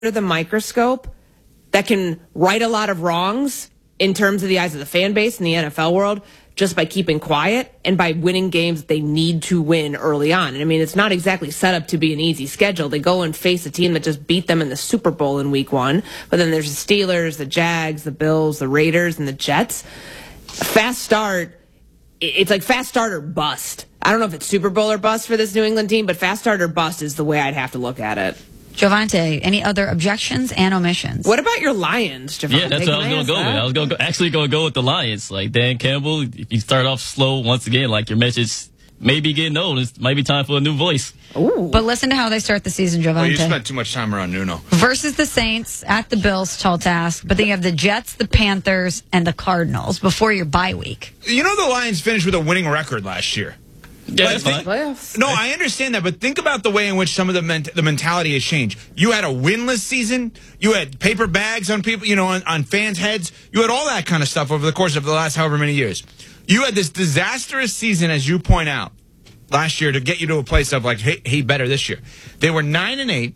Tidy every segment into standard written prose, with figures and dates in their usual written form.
under the microscope that can right a lot of wrongs in terms of the eyes of the fan base in the NFL world just by keeping quiet and by winning games that they need to win early on. And I mean, it's not exactly set up to be an easy schedule. They go and face a team that just beat them in the Super Bowl in week 1. But then there's the Steelers, the Jags, the Bills, the Raiders, and the Jets. Fast start, it's like fast start or bust. I don't know if it's Super Bowl or bust for this New England team, but fast start or bust is the way I'd have to look at it. Jovante, any other objections and omissions? What about your Lions, Jovante? Yeah, that's what I was going to go with. I was actually going to go with the Lions. Like Dan Campbell, if you start off slow, once again, like your message may be getting old. It might be time for a new voice. Ooh. But listen to how they start the season, Jovante. Well, you spent too much time around Nuno. Versus the Saints, at the Bills, tall task. But then you have the Jets, the Panthers, and the Cardinals before your bye week. You know the Lions finished with a winning record last year. Yeah, that's fine. Playoffs. No, I understand that, but think about the way in which some of the mentality has changed. You had a winless season. You had paper bags on people, on fans' heads. You had all that kind of stuff over the course of the last however many years. You had this disastrous season, as you point out, last year to get you to a place of like, hey, better this year. They were 9-8.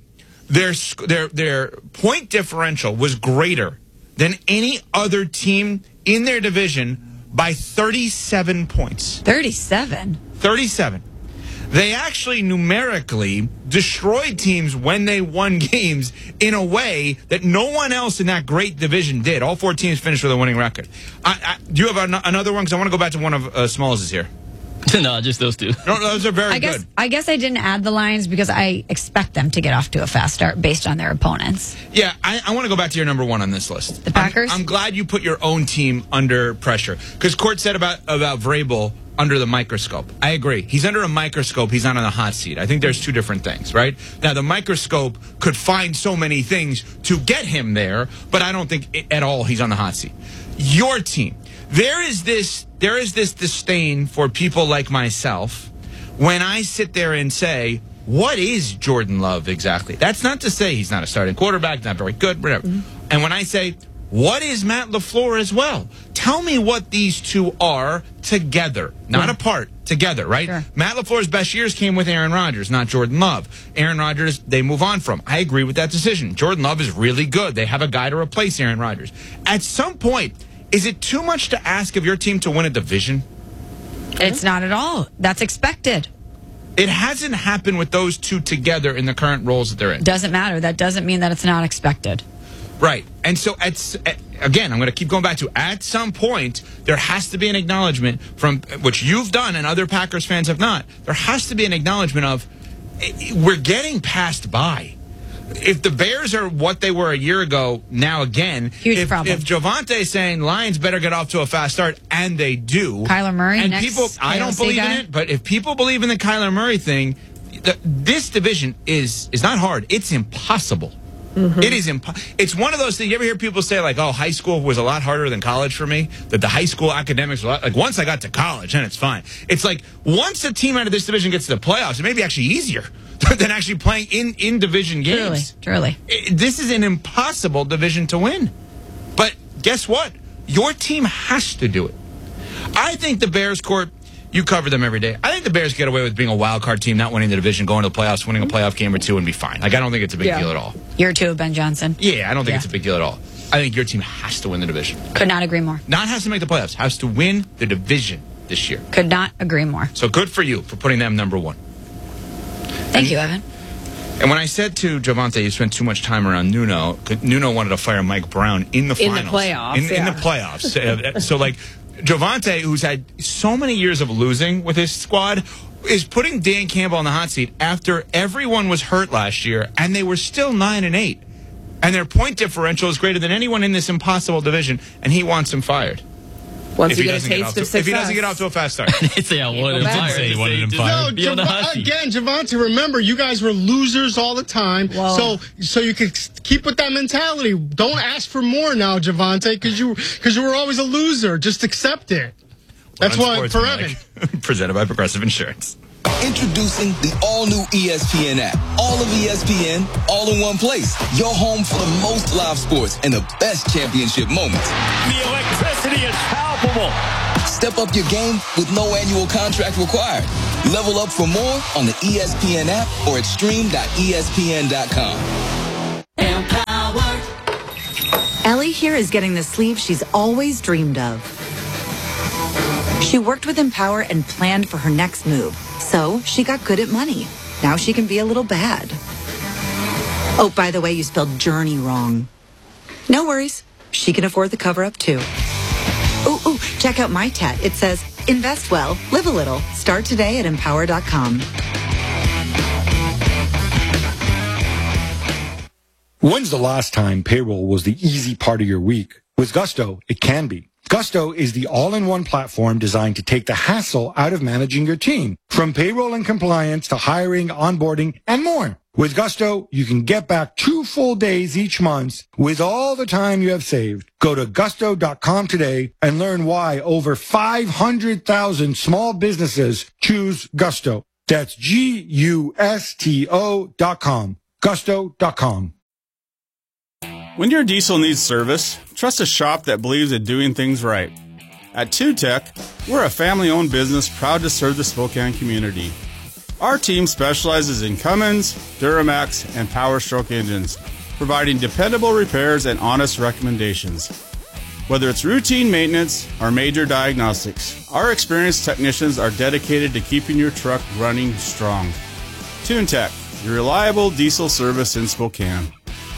Their point differential was greater than any other team in their division by 37 points. 37? 37. They actually numerically destroyed teams when they won games in a way that no one else in that great division did. All 4 teams finished with a winning record. Do you have another one? Because I want to go back to one of Smalls' here. No, just those two. No, those are very good. I guess I didn't add the Lions because I expect them to get off to a fast start based on their opponents. Yeah, I want to go back to your number 1 on this list. The Packers? I'm glad you put your own team under pressure. Because Court said about Vrabel under the microscope. I agree. He's under a microscope. He's not on the hot seat. I think there's two different things, right? Now, the microscope could find so many things to get him there, but I don't think at all he's on the hot seat. Your team. There is this disdain for people like myself when I sit there and say, what is Jordan Love exactly? That's not to say he's not a starting quarterback, not very good, whatever. Mm-hmm. And when I say, what is Matt LaFleur as well? Tell me what these two are together, not apart, together, right? Sure. Matt LaFleur's best years came with Aaron Rodgers, not Jordan Love. Aaron Rodgers, they move on from. I agree with that decision. Jordan Love is really good. They have a guy to replace Aaron Rodgers. At some point, is it too much to ask of your team to win a division? It's not at all. That's expected. It hasn't happened with those two together in the current roles that they're in. Doesn't matter. That doesn't mean that it's not expected. Right. And so, again, I'm going to keep going back to, at some point, there has to be an acknowledgement from, which you've done and other Packers fans have not, there has to be an acknowledgement of, we're getting passed by. If the Bears are what they were a year ago, now again, huge problem. If Jovante's saying Lions better get off to a fast start, and they do. Kyler Murray, and next people, I don't believe in it, but if people believe in the Kyler Murray thing, this division is not hard. It's impossible. Mm-hmm. It is it's one of those things. You ever hear people say, like, oh, high school was a lot harder than college for me? That the high school academics were like, once I got to college, then it's fine. It's like, once a team out of this division gets to the playoffs, it may be actually easier than actually playing in division games. Truly. This is an impossible division to win. But guess what? Your team has to do it. I think the Bears, Court, you cover them every day. I think the Bears get away with being a wild card team, not winning the division, going to the playoffs, winning a playoff game or two, and be fine. Like, I don't think it's a big deal at all. Year 2 of Ben Johnson. Yeah, I don't think it's a big deal at all. I think your team has to win the division. Could not agree more. Not has to make the playoffs, has to win the division this year. Could not agree more. So good for you for putting them number 1. Thank you, Evan. And when I said to Javante, you spent too much time around Nuno, Nuno wanted to fire Mike Brown in the finals. In the playoffs. In the playoffs. So, like, Javante, who's had so many years of losing with his squad, is putting Dan Campbell on the hot seat after everyone was hurt last year, and they were still 9-8. And their point differential is greater than anyone in this impossible division, and he wants him fired. Once you get a taste of success. If he doesn't get off to a fast start. Say I wanted him fired. He wanted him fired. No, again, Javante, remember, you guys were losers all the time. Whoa. So you can keep with that mentality. Don't ask for more now, Javante, because you were always a loser. Just accept it. That's why, for Evan. Presented by Progressive Insurance. Introducing the all-new ESPN app. All of ESPN, all in one place. Your home for the most live sports and the best championship moments. The electricity is palpable. Step up your game with no annual contract required. Level up for more on the ESPN app or at stream.espn.com. Ellie here is getting the sleeve she's always dreamed of. She worked with Empower and planned for her next move, so she got good at money. Now she can be a little bad. Oh, by the way, you spelled journey wrong. No worries. She can afford the cover-up, too. Ooh, check out my tat. It says, invest well, live a little. Start today at Empower.com. When's the last time payroll was the easy part of your week? With Gusto, it can be. Gusto is the all-in-one platform designed to take the hassle out of managing your team, from payroll and compliance to hiring, onboarding, and more. With Gusto, you can get back 2 full days each month with all the time you have saved. Go to gusto.com today and learn why over 500,000 small businesses choose Gusto. That's Gusto.com. Gusto.com. When your diesel needs service, trust a shop that believes in doing things right. At TuneTech, we're a family-owned business proud to serve the Spokane community. Our team specializes in Cummins, Duramax, and Power Stroke engines, providing dependable repairs and honest recommendations. Whether it's routine maintenance or major diagnostics, our experienced technicians are dedicated to keeping your truck running strong. TuneTech, your reliable diesel service in Spokane.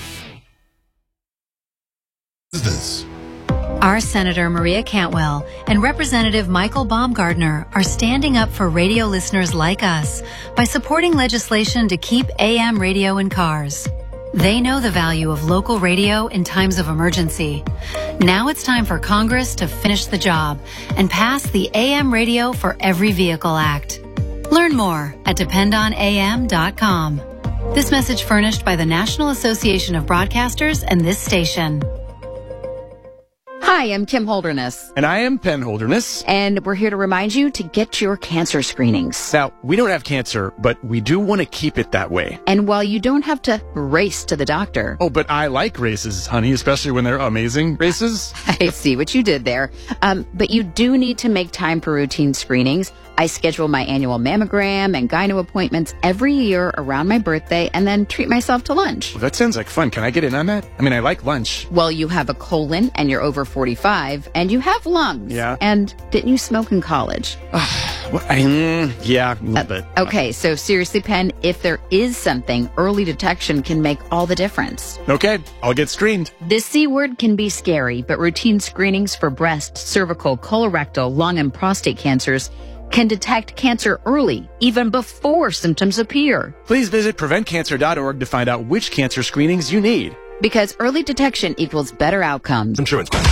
Our Senator Maria Cantwell and Representative Michael Baumgardner are standing up for radio listeners like us by supporting legislation to keep AM radio in cars. They know the value of local radio in times of emergency. Now it's time for Congress to finish the job and pass the AM Radio for Every Vehicle Act. Learn more at dependonam.com. This message furnished by the National Association of Broadcasters and this station. Hi, I'm Kim Holderness. And I am Penn Holderness. And we're here to remind you to get your cancer screenings. Now, we don't have cancer, but we do want to keep it that way. And while you don't have to race to the doctor. Oh, but I like races, honey, especially when they're amazing races. I see what you did there. But you do need to make time for routine screenings. I schedule my annual mammogram and gyno appointments every year around my birthday and then treat myself to lunch. Well, that sounds like fun. Can I get in on that? I mean, I like lunch. Well, you have a colon and you're over 45 and you have lungs. Yeah. And didn't you smoke in college? Yeah, a little bit. Okay, so seriously, Penn, if there is something, early detection can make all the difference. Okay, I'll get screened. The C word can be scary, but routine screenings for breast, cervical, colorectal, lung, and prostate cancers can detect cancer early, even before symptoms appear. Please visit PreventCancer.org to find out which cancer screenings you need. Because early detection equals better outcomes. Insurance.